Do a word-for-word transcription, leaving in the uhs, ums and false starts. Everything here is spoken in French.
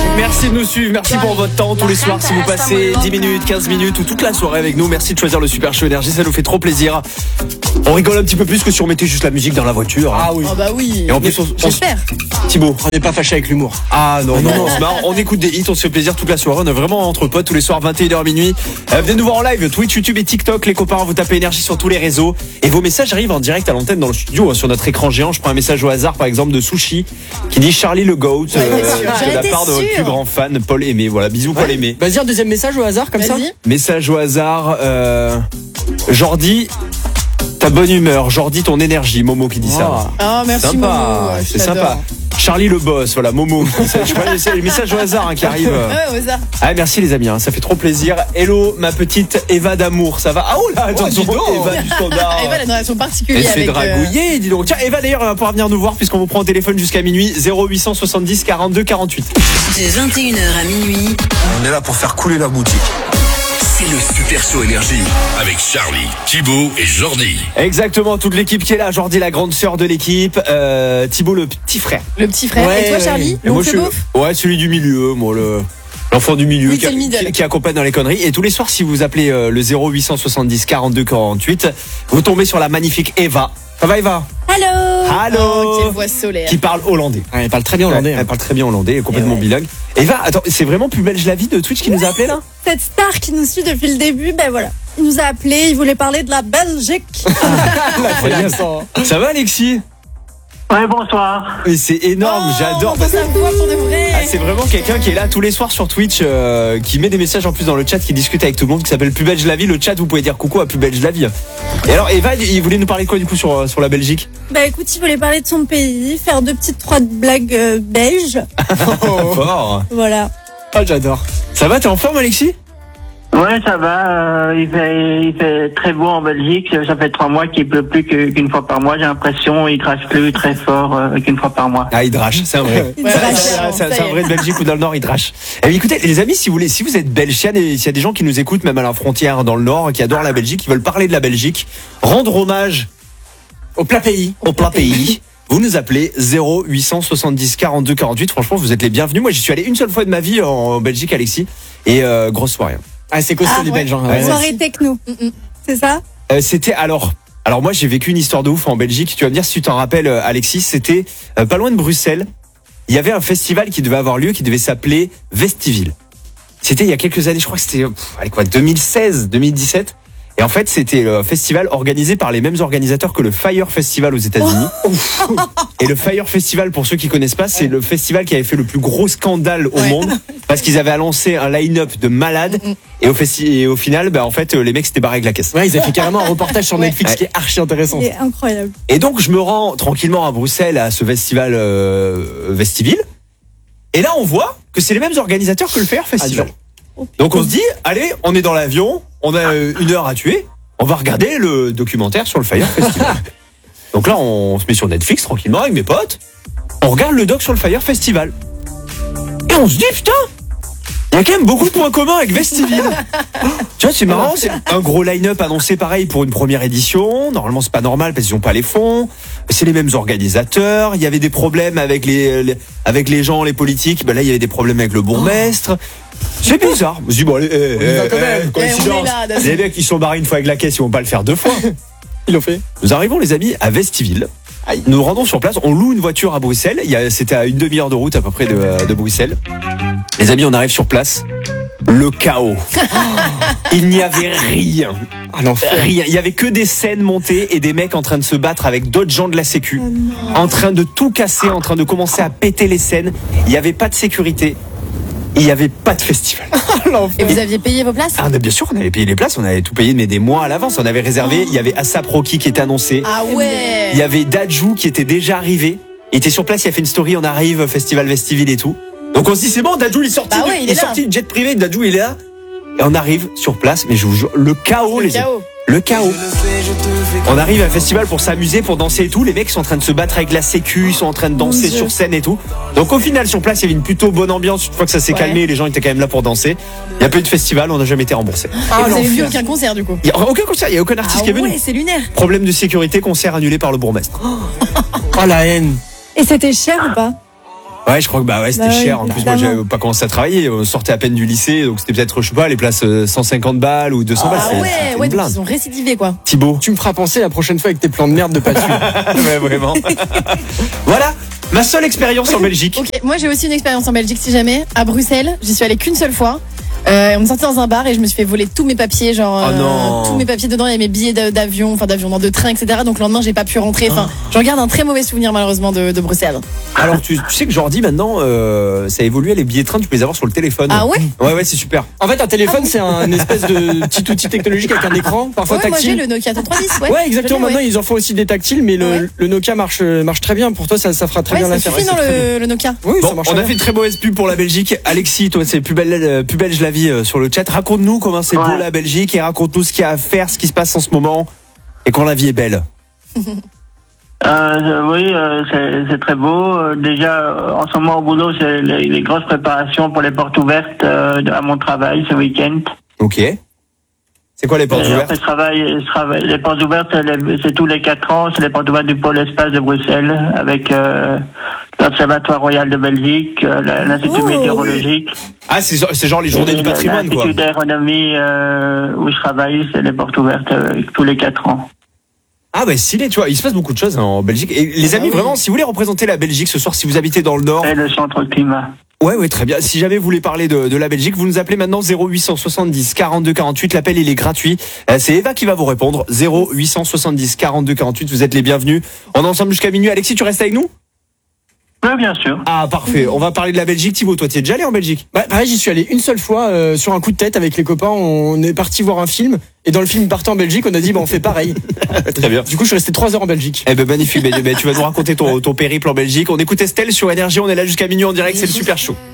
Merci de nous suivre, merci pour votre temps tous les soirs. Si vous passez dix minutes, quinze minutes ou toute la soirée avec nous, merci de choisir le Super Show Énergie, ça nous fait trop plaisir. On rigole un petit peu plus que si on mettait juste la musique dans la voiture. Ah oui. Oh bah oui. Et en plus, on, j'espère. Thibaut, on n'est pas fâché avec l'humour. Ah non, non, non, c'est marrant. On écoute des hits, on se fait plaisir toute la soirée. On est vraiment entre potes tous les soirs, vingt et une heures minuit. Euh, venez nous voir en live, Twitch, YouTube et TikTok. Les copains, vous tapez Énergie sur tous les réseaux. Et vos messages arrivent en direct à l'antenne dans le studio, hein, sur notre écran géant. Je prends un message au hasard, par exemple, de Sushi, qui dit Charlie le Goat, euh, de la part de votre plus grand fan, Paul Aimé. Voilà, bisous Ouais. Paul Aimé. Vas-y, un deuxième message au hasard, comme ça. Vas-y. Message au hasard, euh, Jordi, ta bonne humeur. Jordi, ton énergie. Momo qui dit ça. Oh, merci Sympa, Momo. Ouais, je c'est t'adore. sympa. Charlie le boss, voilà, Momo. Je prends les messages au hasard hein, qui arrivent. Ouais, au hasard. Ah, merci les amis, hein, ça fait trop plaisir. Hello, ma petite Eva d'amour, ça va? Ah, oh là, attention, dis donc. Eva du standard. Eva, elle a une relation Elle particulière se fait avec... euh, dragouiller, dis donc. Tiens, Eva d'ailleurs, elle va pouvoir venir nous voir puisqu'on vous prend au téléphone jusqu'à minuit. zéro huit cent soixante-dix quarante-deux quarante-huit. De vingt et une heures à minuit, On est là pour faire couler la boutique. C'est le Super Show Énergie avec Charlie, Thibaut et Jordi. Exactement, toute l'équipe qui est là. Jordi, la grande sœur de l'équipe. Euh, Thibaut, le petit frère. Le petit frère. Ouais, et toi, ouais. Charlie? Et moi, je L'oncle suis, beauf? ouais, celui du milieu, moi, le, l'enfant du milieu Oui, qui, c'est le middle. qui, qui accompagne dans les conneries. Et tous les soirs, si vous appelez euh, le zéro huit cent soixante-dix quarante-deux quarante-huit, vous tombez sur la magnifique Eva. Ça va, Eva? Allô. Allô. Oh, quelle voix solaire. Qui parle hollandais. Ah, elle parle très bien hollandais. Ouais, hein. elle parle très bien hollandais, elle est complètement Et ouais. bilingue. Eva, attends, c'est vraiment Plus Belge la vie de Twitch qui nous a appelé là? Cette star qui nous suit depuis le début, ben voilà. Il nous a appelé, il voulait parler de la Belgique. Ça va, Alexis? Ouais, bonsoir. Mais c'est énorme, Oh, j'adore. on entend sa voix pour de vrai. Ah, c'est vraiment quelqu'un qui est là tous les soirs sur Twitch, euh, qui met des messages en plus dans le chat, qui discute avec tout le monde, qui s'appelle Plus Belge la vie. Le chat, vous pouvez dire coucou à Plus Belge la vie. Et alors, Eva, il voulait nous parler de quoi du coup sur, sur la Belgique? Bah écoute, il voulait parler de son pays, faire deux petites trois blagues euh, belges. Fort. Voilà. Ah, j'adore. Ça va, t'es en forme, Alexis? Ouais, ça va. euh, il fait, il fait très beau en Belgique. Ça fait trois mois qu'il pleut plus que- qu'une fois par mois. J'ai l'impression il crache plus très fort euh, qu'une fois par mois. Ah, il drache, c'est un vrai. Il Ouais, Ça, ouais, c'est- ouais, c'est ça c'est y un est. vrai de Belgique ou dans le Nord, il drache. Eh bien, écoutez, les amis, si vous voulez, si vous êtes belge, s'il y a des, s'il y a des gens qui nous écoutent, même à la frontière dans le Nord, qui adorent la Belgique, qui veulent parler de la Belgique, rendre hommage Au plat pays. au plat pays, vous nous appelez zéro huit cent soixante-dix quarante-deux quarante-huit. Franchement, vous êtes les bienvenus. Moi, j'y suis allé une seule fois de ma vie en Belgique, Alexis, et euh, grosse soirée. Ah, c'est costaud Ah, les ouais. Belges. hein. Ouais. Ouais. Soirée techno. Mm-mm. C'est ça? Euh, c'était alors. Alors moi, j'ai vécu une histoire de ouf en Belgique. Tu vas me dire si tu t'en rappelles, euh, Alexis. C'était euh, pas loin de Bruxelles. Il y avait un festival qui devait avoir lieu, qui devait s'appeler Vestiville. C'était il y a quelques années, je crois que c'était pff, allez quoi, deux mille seize, deux mille dix-sept. Et en fait, c'était le festival organisé par les mêmes organisateurs que le Fire Festival aux États-Unis. Et le Fire Festival, pour ceux qui connaissent pas, c'est le festival qui avait fait le plus gros scandale au Ouais. monde parce qu'ils avaient annoncé un line-up de malades. Et au, festi- et au final, bah, en fait, les mecs s'étaient barrés avec la caisse. Ouais, ils avaient fait carrément un reportage sur Ouais. Netflix qui est archi intéressant. C'est incroyable. Et donc, je me rends tranquillement à Bruxelles à ce festival euh, Vestiville. Et là, on voit que c'est les mêmes organisateurs que le Fire Festival. Ah, Donc, on se dit, allez, on est dans l'avion, on a euh, une heure à tuer, on va regarder le documentaire sur le Fire Festival. Donc là, on se met sur Netflix tranquillement avec mes potes. On regarde le doc sur le Fire Festival. Et on se dit, putain, il y a quand même beaucoup de points communs avec Vestiville. Tu vois, c'est marrant, c'est un gros line-up annoncé pareil pour une première édition. Normalement, c'est pas normal parce qu'ils ont pas les fonds. C'est les mêmes organisateurs. Il y avait des problèmes avec les, les- avec les gens, les politiques. Ben là, il y avait des problèmes avec le bourgmestre. C'est bizarre. Je me suis dit, bon, allez, eh, y va eh, quand même. eh, Eh, coïncidence. on est là, d'accord. Les mecs, ils sont barrés une fois avec la caisse, ils vont pas le faire deux fois. Ils l'ont fait. Nous arrivons, les amis, à Vestiville. Nous nous rendons sur place. On loue une voiture à Bruxelles. Il y a- C'était à une demi-heure de route à peu près de, de Bruxelles. Les amis, on arrive sur place. Le chaos. Il n'y avait rien. Ah, l'enfer. Rien. Il y avait que des scènes montées et des mecs en train de se battre avec d'autres gens de la sécu. Oh non. En train de tout casser, en train de commencer à péter les scènes. Il n'y avait pas de sécurité. Il n'y avait pas de festival. Et vous aviez payé vos places? Ah, on a- bien sûr, on avait payé les places, on avait tout payé, mais des mois à l'avance. On avait réservé. Il y avait Asap Rocky qui était annoncé. Ah ouais. Il y avait Dajou qui était déjà arrivé. Il était sur place, il a fait une story, on arrive, festival Vestiville et tout. Donc on se dit, c'est bon, Dajou il est sorti, Bah du- ouais, il il est est là. sorti du jet privé, Dajou il est là. Et on arrive sur place, mais je vous jure, le chaos, Le les chaos. Le chaos. On arrive à un festival pour s'amuser, pour danser et tout. Les mecs sont en train de se battre avec la sécu, ils sont en train de danser Dieu. sur scène et tout. Donc au final, sur place, il y avait une plutôt bonne ambiance. Une fois que ça s'est Ouais. calmé, les gens étaient quand même là pour danser. Il y a pas eu de festival, on n'a jamais été remboursé. Et vous avez vu aucun concert du coup? Il y a aucun concert, il y a aucun artiste Ah qui est venu. ouais, c'est lunaire. Problème de sécurité, concert annulé par le bourgmestre. Oh, la haine. Et c'était cher ou pas? Ouais, je crois que bah ouais, c'était Bah oui, cher. En plus, moi, évidemment. j'avais pas commencé à travailler. On sortait à peine du lycée, donc c'était peut-être, je sais pas, les places euh, cent cinquante balles ou deux cents balles. Ah c'est- ouais, c'était une ouais, donc blinde. ils ont récidivé quoi. Thibaut. Tu me feras penser la prochaine fois avec tes plans de merde de pas dessus. Ouais, vraiment. Voilà, ma seule expérience en Belgique. Ok, moi j'ai aussi une expérience en Belgique si jamais. À Bruxelles, j'y suis allée qu'une seule fois. Euh, on est sorti dans un bar et je me suis fait voler tous mes papiers, genre Oh non. tous mes papiers dedans, il y avait mes billets d'a- d'avion, enfin d'avion, non, de train, et cetera. Donc le lendemain j'ai pas pu rentrer. Enfin, j'en garde un très mauvais souvenir malheureusement de, de Bruxelles. Alors, tu, tu sais que Jordi, maintenant, euh, ça a évolué, les billets de train, tu peux les avoir sur le téléphone. Ah ouais. Ouais, ouais, c'est super. En fait, un téléphone, c'est un espèce de petit outil technologique avec un écran, parfois Ouais, moi j'ai tactile. le Nokia trente-trois dix. Ouais, Ouais, exactement. Je l'ai, Maintenant, ils en font aussi des tactiles, mais le, Ouais. le Nokia marche, marche très bien. Pour toi, ça, ça fera très Ouais, bien ça l'affaire. suffit Ouais, dans c'est très bien. le, le Nokia. Oui, ça Bon, marche on a bien. fait une très mauvaise pub pour la Belgique. Alexis, toi, c'est plus belle, euh, plus belge la vie euh, sur le chat. Raconte-nous comment c'est beau Ouais. la Belgique et raconte-nous ce qu'il y a à faire, ce qui se passe en ce moment et quand la vie est belle. Euh, oui, euh, c'est c'est très beau. Euh, Déjà, euh, en ce moment au boulot, c'est les, les grosses préparations pour les portes ouvertes euh, à mon travail ce week-end. Ok. C'est quoi les portes Et ouvertes après, je travaille, je travaille, les portes ouvertes, les- c'est tous les quatre ans, c'est les portes ouvertes du pôle espace de Bruxelles, avec euh, l'Observatoire Royal de Belgique, euh, la- l'Institut Oh, météorologique. Ah, c'est c'est genre les journées et du patrimoine, quoi. L'Institut d'aéronomie euh, où je travaille, c'est les portes ouvertes euh, tous les quatre ans. Ah bah stylé, tu vois, il se passe beaucoup de choses en Belgique. Et les amis, vraiment, si vous voulez représenter la Belgique ce soir, si vous habitez dans le Nord, Et le centre climat. ouais, ouais, très bien. Si jamais vous voulez parler de, de la Belgique, vous nous appelez maintenant zéro huit cent soixante-dix quarante-deux quarante-huit. L'appel, il est gratuit. Euh, C'est Eva qui va vous répondre. zéro huit cent soixante-dix quarante-deux quarante-huit. Vous êtes les bienvenus. On est ensemble jusqu'à minuit. Alexis, tu restes avec nous? Oui, bien sûr. Ah, parfait. On va parler de la Belgique. Thibaut, toi, tu es déjà allé en Belgique? Bah, pareil, j'y suis allé une seule fois euh, sur un coup de tête avec les copains. On est parti voir un film et dans le film partant en Belgique, on a dit bah on fait pareil. Très bien. Du coup, je suis resté trois heures en Belgique. Eh ben, magnifique. Ben, ben, tu vas nous raconter ton, ton périple en Belgique. On écoute Estelle sur Énergie. On est là jusqu'à minuit en direct. C'est le super show.